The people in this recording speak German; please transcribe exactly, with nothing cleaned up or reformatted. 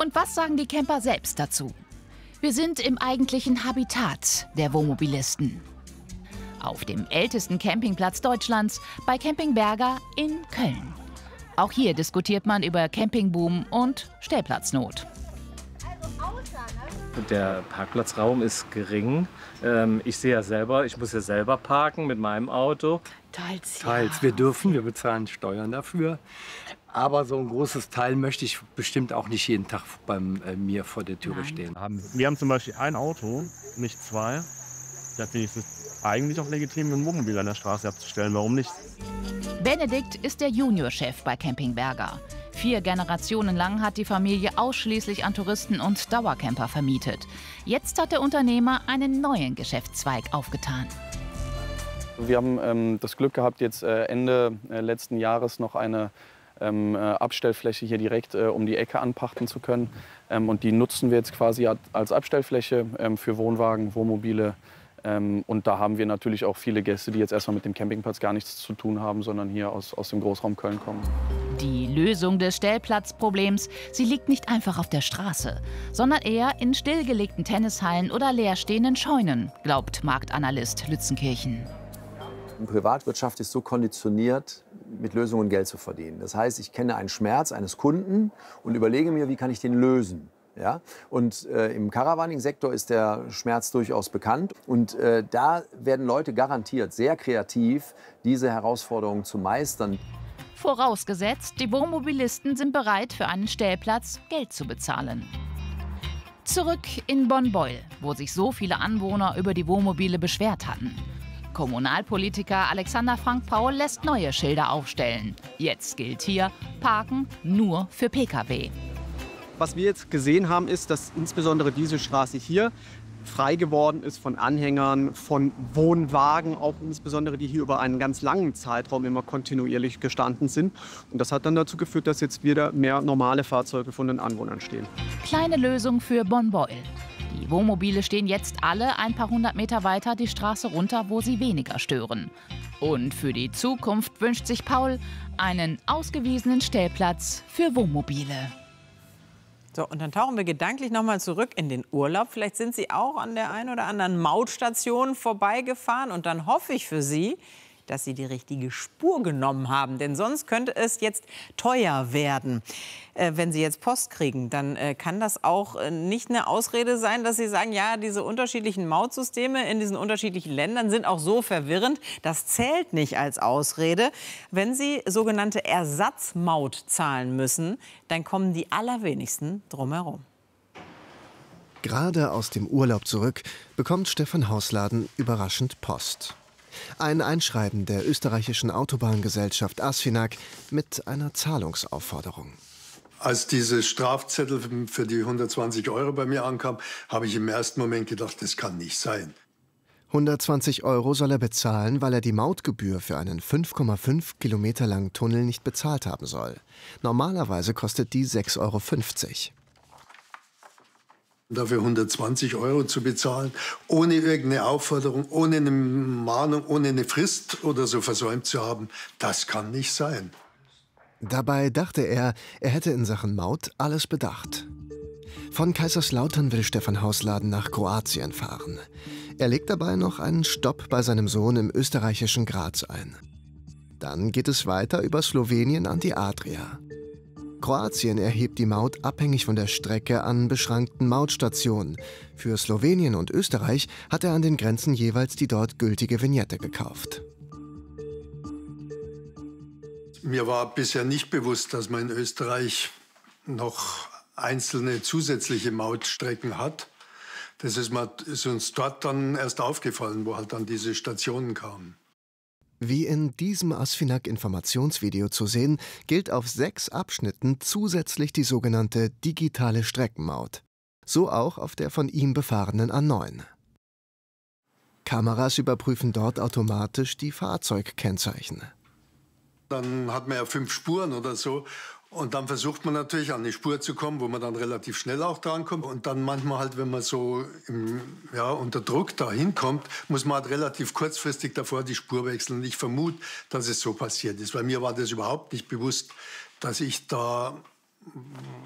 Und was sagen die Camper selbst dazu? Wir sind im eigentlichen Habitat der Wohnmobilisten. Auf dem ältesten Campingplatz Deutschlands, bei Camping Berger in Köln. Auch hier diskutiert man über Campingboom und Stellplatznot. Der Parkplatzraum ist gering. Ähm, ich sehe ja selber, ich muss ja selber parken mit meinem Auto. Teils, ja. Teils. Wir dürfen, wir bezahlen Steuern dafür. Aber so ein großes Teil möchte ich bestimmt auch nicht jeden Tag bei äh, mir vor der Türe Nein. stehen. Wir haben zum Beispiel ein Auto, nicht zwei. Da finde ich es eigentlich auch legitim, ein Wohnmobil an der Straße abzustellen. Warum nicht? Benedikt ist der Juniorchef bei Camping Berger. Vier Generationen lang hat die Familie ausschließlich an Touristen und Dauercamper vermietet. Jetzt hat der Unternehmer einen neuen Geschäftszweig aufgetan. Wir haben ähm, das Glück gehabt, jetzt äh, Ende äh, letzten Jahres noch eine ähm, äh, Abstellfläche hier direkt äh, um die Ecke anpachten zu können. Ähm, und die nutzen wir jetzt quasi als Abstellfläche ähm, für Wohnwagen, Wohnmobile. Ähm, und da haben wir natürlich auch viele Gäste, die jetzt erstmal mit dem Campingplatz gar nichts zu tun haben, sondern hier aus, aus dem Großraum Köln kommen. Die Lösung des Stellplatzproblems, sie liegt nicht einfach auf der Straße, sondern eher in stillgelegten Tennishallen oder leerstehenden Scheunen, glaubt Marktanalyst Lützenkirchen. Die Privatwirtschaft ist so konditioniert, mit Lösungen Geld zu verdienen. Das heißt, ich kenne einen Schmerz eines Kunden und überlege mir, wie kann ich den lösen. Ja? Und äh, im Caravaning-Sektor ist der Schmerz durchaus bekannt. Und äh, da werden Leute garantiert sehr kreativ, diese Herausforderungen zu meistern. Vorausgesetzt, die Wohnmobilisten sind bereit, für einen Stellplatz Geld zu bezahlen. Zurück in Bonn-Beuel, wo sich so viele Anwohner über die Wohnmobile beschwert hatten. Kommunalpolitiker Alexander Frank Paul lässt neue Schilder aufstellen. Jetzt gilt hier, Parken nur für Pkw. Was wir jetzt gesehen haben, ist, dass insbesondere diese Straße hier frei geworden ist von Anhängern, von Wohnwagen, auch insbesondere die hier über einen ganz langen Zeitraum immer kontinuierlich gestanden sind. Und das hat dann dazu geführt, dass jetzt wieder mehr normale Fahrzeuge von den Anwohnern stehen. Kleine Lösung für Bonn-Beuel. Die Wohnmobile stehen jetzt alle ein paar hundert Meter weiter die Straße runter, wo sie weniger stören. Und für die Zukunft wünscht sich Paul einen ausgewiesenen Stellplatz für Wohnmobile. So, und dann tauchen wir gedanklich noch mal zurück in den Urlaub. Vielleicht sind Sie auch an der einen oder anderen Mautstation vorbeigefahren. Und dann hoffe ich für Sie, dass Sie die richtige Spur genommen haben. Denn sonst könnte es jetzt teuer werden. Äh, wenn Sie jetzt Post kriegen, dann äh, kann das auch äh, nicht eine Ausrede sein, dass Sie sagen, ja, diese unterschiedlichen Mautsysteme in diesen unterschiedlichen Ländern sind auch so verwirrend. Das zählt nicht als Ausrede. Wenn Sie sogenannte Ersatzmaut zahlen müssen, dann kommen die allerwenigsten drum herum. Gerade aus dem Urlaub zurück bekommt Stefan Hausladen überraschend Post. Ein Einschreiben der österreichischen Autobahngesellschaft ASFINAG mit einer Zahlungsaufforderung. Als diese Strafzettel für die hundertzwanzig Euro bei mir ankam, habe ich im ersten Moment gedacht, das kann nicht sein. hundertzwanzig Euro soll er bezahlen, weil er die Mautgebühr für einen fünf Komma fünf Kilometer langen Tunnel nicht bezahlt haben soll. Normalerweise kostet die sechs Euro fünfzig. Dafür hundertzwanzig Euro zu bezahlen, ohne irgendeine Aufforderung, ohne eine Mahnung, ohne eine Frist oder so versäumt zu haben, das kann nicht sein. Dabei dachte er, er hätte in Sachen Maut alles bedacht. Von Kaiserslautern will Stefan Hausladen nach Kroatien fahren. Er legt dabei noch einen Stopp bei seinem Sohn im österreichischen Graz ein. Dann geht es weiter über Slowenien an die Adria. Kroatien erhebt die Maut abhängig von der Strecke an beschränkten Mautstationen. Für Slowenien und Österreich hat er an den Grenzen jeweils die dort gültige Vignette gekauft. Mir war bisher nicht bewusst, dass man in Österreich noch einzelne zusätzliche Mautstrecken hat. Das ist, mal, ist uns dort dann erst aufgefallen, wo halt dann diese Stationen kamen. Wie in diesem ASFINAG-Informationsvideo zu sehen, gilt auf sechs Abschnitten zusätzlich die sogenannte digitale Streckenmaut. So auch auf der von ihm befahrenen A neun. Kameras überprüfen dort automatisch die Fahrzeugkennzeichen. Dann hat man ja fünf Spuren oder so. Und dann versucht man natürlich an eine Spur zu kommen, wo man dann relativ schnell auch drankommt. Und dann manchmal halt, wenn man so im, ja, unter Druck da hinkommt, muss man halt relativ kurzfristig davor die Spur wechseln. Und ich vermute, dass es so passiert ist. Weil mir war das überhaupt nicht bewusst, dass ich da